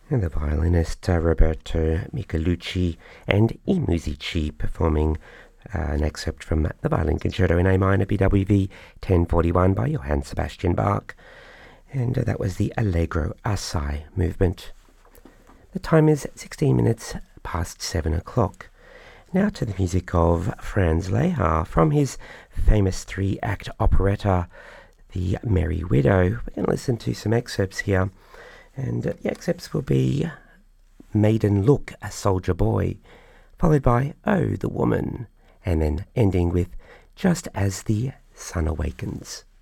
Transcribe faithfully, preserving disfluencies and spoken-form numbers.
And the violinist uh, Roberto Michelucci and I Musici performing uh, an excerpt from the Violin Concerto in A minor B W V ten forty-one by Johann Sebastian Bach, and uh, that was the Allegro Assai movement. The time is sixteen minutes past seven o'clock. Now to the music of Franz Lehár from his famous three-act operetta, The Merry Widow. We're going to listen to some excerpts here, and the excerpts will be Maiden Look, a Soldier Boy, followed by Oh, the Woman, and then ending with Just as the Sun Awakens.